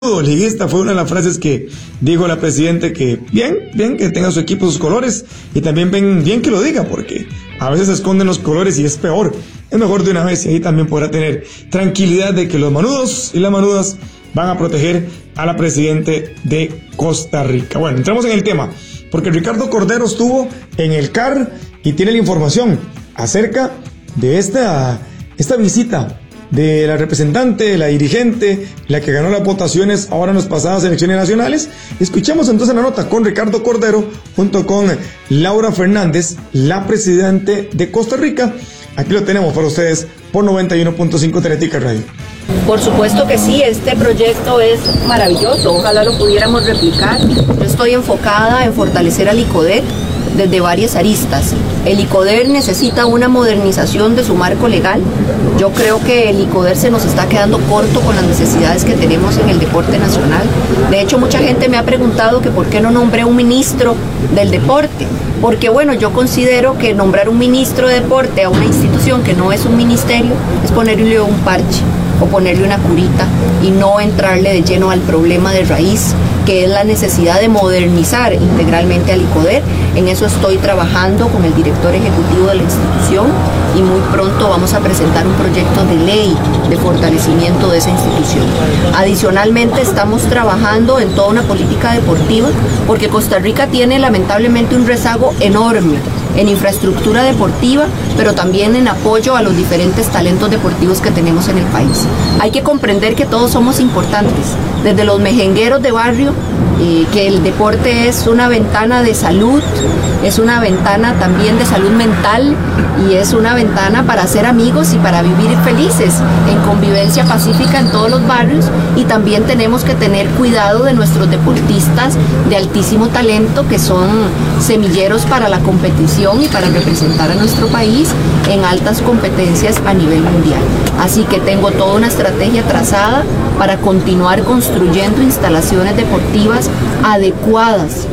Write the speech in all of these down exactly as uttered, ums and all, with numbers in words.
liguista fue una de las frases que dijo la presidenta, que bien, bien que tenga su equipo sus colores, y también bien, bien que lo diga, porque a veces se esconden los colores y es peor. Es mejor de una vez, y ahí también podrá tener tranquilidad de que los manudos y las manudas van a proteger a la presidenta de Costa Rica. Bueno, entramos en el tema, porque Ricardo Cordero estuvo en el C A R y tiene la información acerca de esta, esta visita de la representante, la dirigente, la que ganó las votaciones ahora en las pasadas elecciones nacionales. Escuchamos entonces la nota con Ricardo Cordero junto con Laura Fernández, la presidente de Costa Rica. Aquí lo tenemos para ustedes por noventa y uno punto cinco Teletica Radio. Por supuesto que sí, este proyecto es maravilloso, ojalá lo pudiéramos replicar. Yo estoy enfocada en fortalecer al ICODER desde varias aristas. El ICODER necesita una modernización de su marco legal. Yo creo que el ICODER se nos está quedando corto con las necesidades que tenemos en el deporte nacional. De hecho, mucha gente me ha preguntado que por qué no nombré un ministro del deporte. Porque bueno, yo considero que nombrar un ministro de deporte a una institución que no es un ministerio es ponerle un parche o ponerle una curita y no entrarle de lleno al problema de raíz, que es la necesidad de modernizar integralmente al ICODER. En eso estoy trabajando con el director ejecutivo de la institución y muy pronto vamos a presentar un proyecto de ley de fortalecimiento de esa institución. Adicionalmente estamos trabajando en toda una política deportiva, porque Costa Rica tiene lamentablemente un rezago enorme en infraestructura deportiva, pero también en apoyo a los diferentes talentos deportivos que tenemos en el país. Hay que comprender que todos somos importantes, desde los mejengueros de barrio, eh, que el deporte es una ventana de salud, es una ventana también de salud mental y es una ventana para ser amigos y para vivir felices en convivencia pacífica en todos los barrios. Y también tenemos que tener cuidado de nuestros deportistas de altísimo talento, que son semilleros para la competición y para representar a nuestro país en altas competencias a nivel mundial. Así que tengo toda una estrategia trazada para continuar construyendo instalaciones deportivas adecuadas.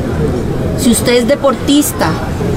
Si usted es deportista,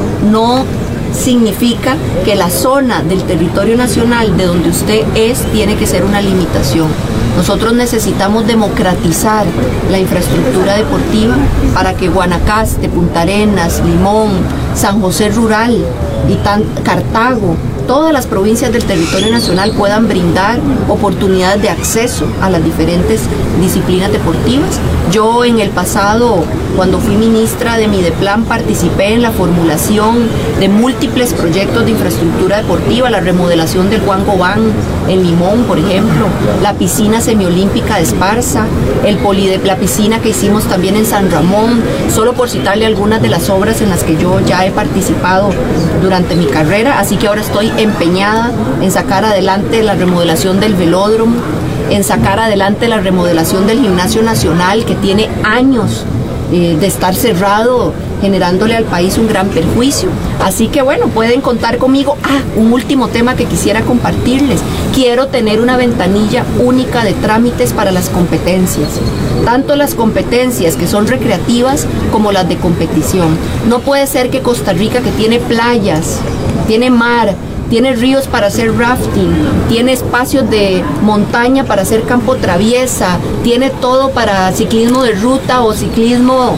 no significa que la zona del territorio nacional de donde usted es tiene que ser una limitación. Nosotros necesitamos democratizar la infraestructura deportiva para que Guanacaste, Punta Arenas, Limón, San José Rural y tan, Cartago, todas las provincias del territorio nacional puedan brindar oportunidades de acceso a las diferentes disciplinas deportivas. Yo en el pasado, cuando fui ministra de Mideplan, participé en la formulación de múltiples proyectos de infraestructura deportiva, la remodelación del Juan Gobán en Limón, por ejemplo, la piscina semiolímpica de Esparza, el polide- la piscina que hicimos también en San Ramón, solo por citarle algunas de las obras en las que yo ya he participado durante mi carrera. Así que ahora estoy empeñada en sacar adelante la remodelación del velódromo, en sacar adelante la remodelación del Gimnasio Nacional, que tiene años eh, de estar cerrado, generándole al país un gran perjuicio. Así que bueno, pueden contar conmigo. Ah, un último tema que quisiera compartirles. Quiero tener una ventanilla única de trámites para las competencias, tanto las competencias que son recreativas como las de competición. No puede ser que Costa Rica, que tiene playas, tiene mar, tiene ríos para hacer rafting, tiene espacios de montaña para hacer campo traviesa, tiene todo para ciclismo de ruta o ciclismo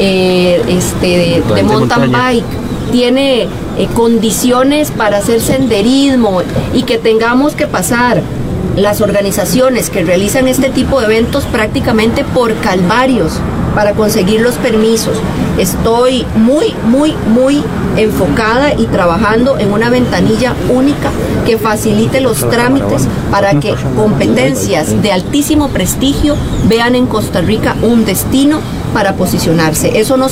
eh, este, de, de mountain bike, tiene eh, condiciones para hacer senderismo, y que tengamos que pasar las organizaciones que realizan este tipo de eventos prácticamente por calvarios para conseguir los permisos. Estoy muy, muy, muy enfocada y trabajando en una ventanilla única que facilite los trámites para que competencias de altísimo prestigio vean en Costa Rica un destino para posicionarse. Eso no